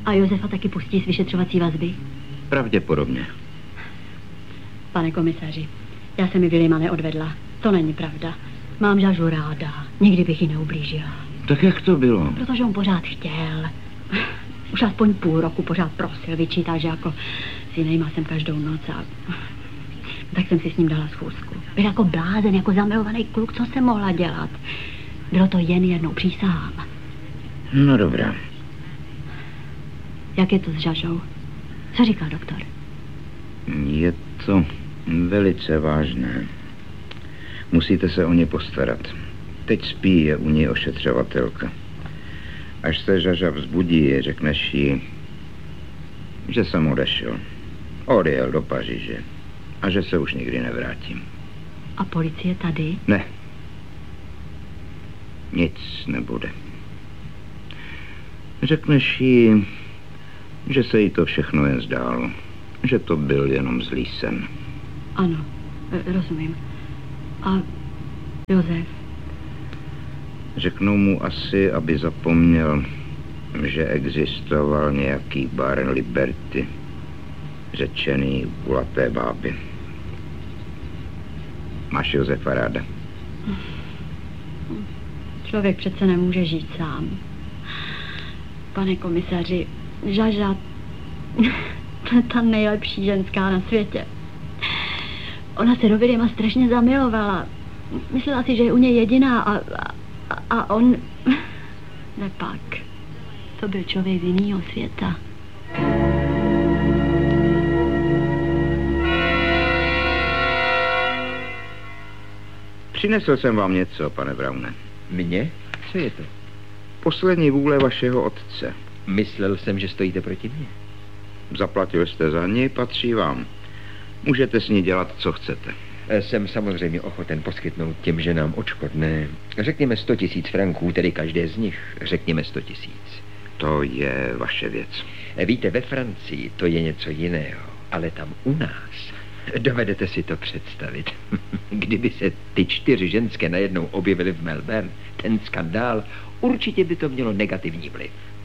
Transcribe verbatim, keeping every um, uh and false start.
A Josefa taky pustí z vyšetřovací vazby? Pravděpodobně. Pane komisaři, já jsem mi Vilima neodvedla. To není pravda. Mám Žažu ráda. Nikdy bych ji neublížila. Tak jak to bylo? Protože on pořád chtěl. Už aspoň půl roku pořád prosil, vyčítal, že jako s jinýma jsem každou noc a... Tak jsem si s ním dala schůzku. Byl jako blázen, jako zamilovaný kluk, co jsem mohla dělat. Bylo to jen jednou, přísahám. No dobrá. Jak je to s Žažou? Co říkal doktor? Je to velice vážné. Musíte se o ně postarat. Teď spí, je u ní ošetřovatelka. Až se Žaža vzbudí, řekneš jí, že jsem odešel. Odjel do Paříže. A že se už nikdy nevrátím. A policie tady? Ne. Nic nebude. Řekneš jí, že se jí to všechno jen zdálo. Že to byl jenom zlý sen. Ano, rozumím. A Josef? Řeknou mu asi, aby zapomněl, že existoval nějaký bar Liberty, řečený u kulaté báby. Máš Josefa ráda? Člověk přece nemůže žít sám. Pane komisaři, Žaža, to je ta nejlepší ženská na světě. Ona se do Vilima strašně zamilovala. Myslela si, že je u něj jediná a, a, a on... Nepak. To byl člověk z jiného světa. Přinesl jsem vám něco, pane Browne. Mně? Co je to? Poslední vůle vašeho otce. Myslel jsem, že stojíte proti mně. Zaplatil jste za ní, patří vám. Můžete s ní dělat, co chcete. Jsem samozřejmě ochoten poskytnout těm ženám odškodné. Řekněme sto tisíc franků, tedy každé z nich. Řekněme sto tisíc. To je vaše věc. Víte, ve Francii to je něco jiného, ale tam u nás... Dovedete si to představit. Kdyby se ty čtyři ženské najednou objevily v Melbourne, ten skandál, určitě by to mělo negativní vliv.